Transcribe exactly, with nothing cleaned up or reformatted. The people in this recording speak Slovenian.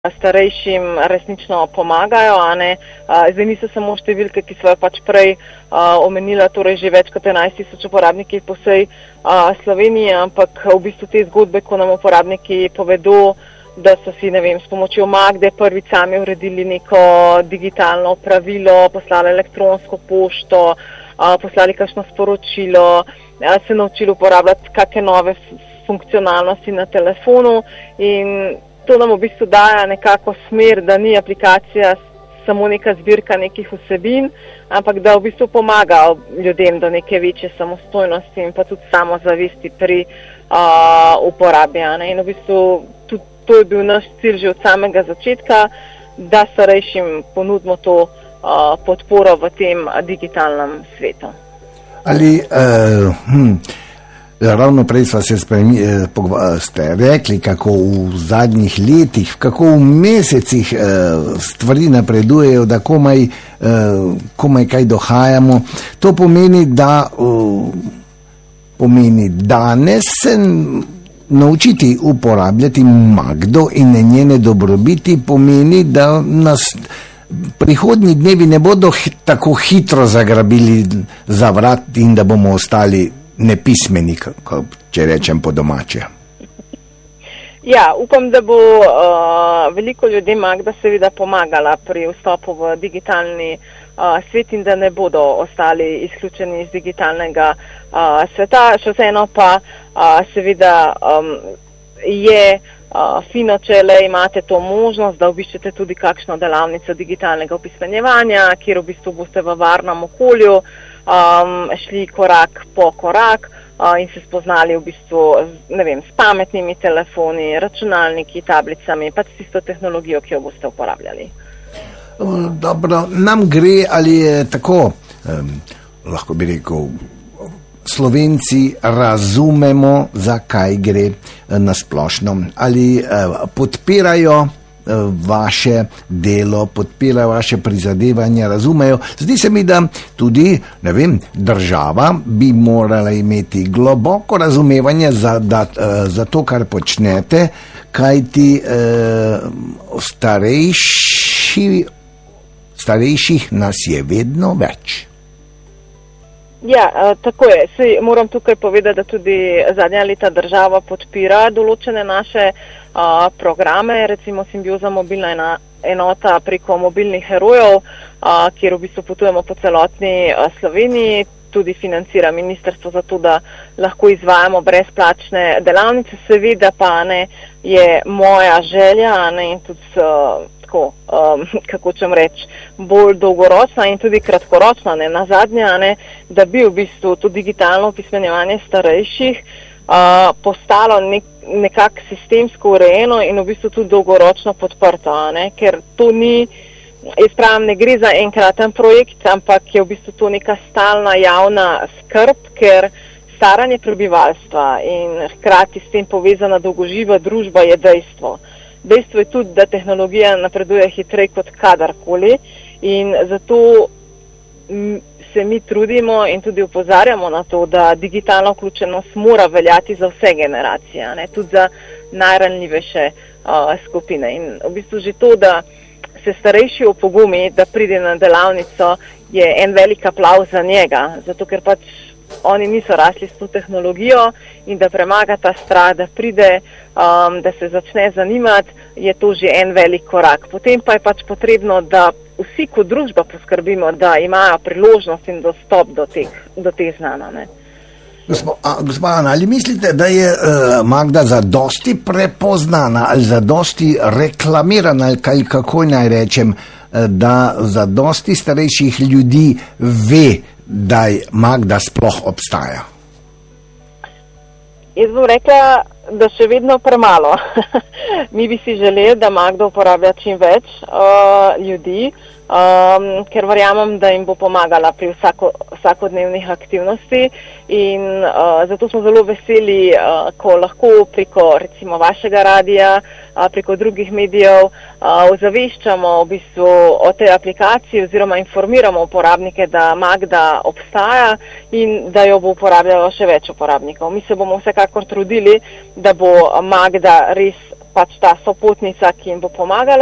starejšim resnično pomagajo, a ne. Zdaj niso samo številke, ki so jo pač prej omenila, torej že več kot enajst tisoč uporabniki po vsej Sloveniji, ampak v bistvu te zgodbe, ko nam uporabniki povedo, da so si, ne vem, s pomočjo Magde prvič sami uredili neko digitalno opravilo, poslali elektronsko pošto, poslali kakšno sporočilo, se naučili uporabljati kakšne nove funkcionalnosti na telefonu in to nam v bistvu daje nekako smer, da ni aplikacija samo neka zbirka nekih vsebin, ampak da v bistvu pomaga ljudem do neke večje samostojnosti in pa tudi samozavesti pri uh, uporabi. Ne? In v bistvu tudi to je bil naš cilj že od samega začetka, da starejšim ponudimo to uh, podporo v tem digitalnem svetu. Ali uh, hm. Ravno prej sva se spremi, eh, ste rekli, kako v zadnjih letih, kako v mesecih eh, stvari napredujejo, da komaj, eh, komaj kaj dohajamo. To pomeni, da eh, pomeni danes se naučiti uporabljati Magdo in njene dobrobiti, pomeni, da nas prihodnji dnevi ne bodo hi, tako hitro zagrabili za vrat in da bomo ostali nepismeni, če rečem po domače. Ja, upam, da bo uh, veliko ljudem Magda seveda pomagala pri vstopu v digitalni uh, svet in da ne bodo ostali izključeni iz digitalnega uh, sveta. Še vseeno pa uh, seveda um, je uh, fino, če le imate to možnost, da obiščete tudi kakšno delavnico digitalnega opismenjevanja, kjer v bistvu boste v varnem okolju Um, šli korak po korak uh, in se spoznali v bistvu ne vem, s pametnimi telefoni, računalniki, tablicami, pa s tisto tehnologijo, ki jo boste uporabljali. Dobro, nam gre, ali je tako, um, lahko bi rekel, Slovenci razumemo, za kaj gre na splošno, ali uh, podpirajo vaše delo, podpirajo vaše prizadevanja, razumejo. Zdi se mi, da tudi, ne vem, država bi morala imeti globoko razumevanje za, da, za to, kar počnete, kajti eh, starejši, starejših nas je vedno več. Ja, tako je. Sej moram tukaj povedati, da tudi zadnja leta država podpira določene naše a, programe, recimo Simbioza mobilna ena, enota preko mobilnih herojev, a, kjer v bistvu potujemo po celotni a, Sloveniji, tudi financira ministrstvo za to, da lahko izvajamo brezplačne delavnice. Seveda pa ne je moja želja, ne, in tudi s, tako, um, kako čem reči, bolj dolgoročna in tudi kratkoročna, ne, na zadnje, ne, da bi v bistvu to digitalno opismenjevanje starejših uh, postalo nek, nekako sistemsko urejeno in v bistvu tudi dolgoročno podprto, ne, ker to ni, jaz pravim, ne gre za enkraten projekt, ampak je v bistvu to neka stalna javna skrb, ker staranje prebivalstva in hkrati s tem povezana dolgoživa družba je dejstvo. Dejstvo je tudi, da tehnologija napreduje hitreje kot kadarkoli in zato se mi trudimo in tudi opozarjamo na to, da digitalna vključenost mora veljati za vse generacije, ne, tudi za najranljivejše uh, skupine. In v bistvu že to, da se starejši opogumi, da pride na delavnico, je en velik aplauz za njega, zato ker pač oni niso rasli s to tehnologijo in da premaga ta strah, da pride, um, da se začne zanimati, je to že en velik korak. Potem pa je pač potrebno, da vsi kot družba poskrbimo, da imajo priložnost in dostop do teh, do teh znanj. Gospa Ana, ali mislite, da je uh, Magda zadosti prepoznana ali zadosti reklamirana, ali kaj, kako naj rečem, da zadosti starejših ljudi ve, da Magda sploh obstaja? Jaz bom rekla, da še vedno premalo. Mi bi si želeli, da Magda uporablja čim več uh, ljudi, um, ker verjamem, da jim bo pomagala pri vsako, vsakodnevnih aktivnosti in uh, zato smo zelo veseli, uh, ko lahko preko recimo vašega radija, uh, preko drugih medijev uh, ozaveščamo v bistvu o tej aplikaciji oziroma informiramo uporabnike, da Magda obstaja in da jo bo uporabljalo še več uporabnikov. Mi se bomo vsekakor trudili, da bo Magda res pač ta sopotnica, ki jim bo pomagala.